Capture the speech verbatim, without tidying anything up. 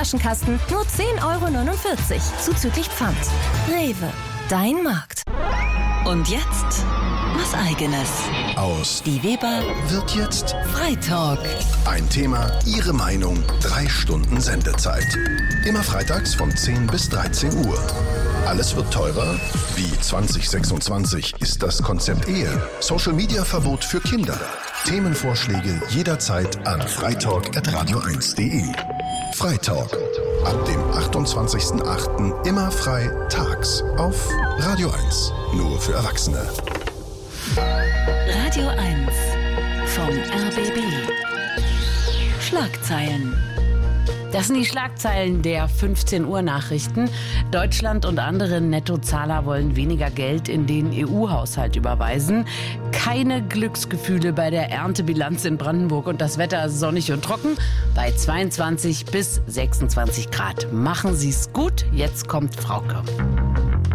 Flaschenkasten nur zehn Euro neunundvierzig, zuzüglich Pfand. Rewe, dein Markt. Und jetzt was Eigenes. Aus Die Weber wird jetzt Freitalk. ein Thema, Ihre Meinung, drei Stunden Sendezeit. Immer freitags von zehn bis dreizehn Uhr. Alles wird teurer? Wie zwanzig sechsundzwanzig ist das Konzept Ehe? Social-Media-Verbot für Kinder? Themenvorschläge jederzeit an freitalk at radio eins punkt de. Freitalk. Ab dem achtundzwanzigsten achten immer frei tags auf Radio eins. Nur für Erwachsene. Radio eins vom R B B. Schlagzeilen. Das sind die Schlagzeilen der fünfzehn Uhr Nachrichten. Deutschland und andere Nettozahler wollen weniger Geld in den E U-Haushalt überweisen. Keine Glücksgefühle bei der Erntebilanz in Brandenburg und das Wetter sonnig und trocken bei zweiundzwanzig bis sechsundzwanzig Grad. Machen Sie's gut, jetzt kommt Frauke.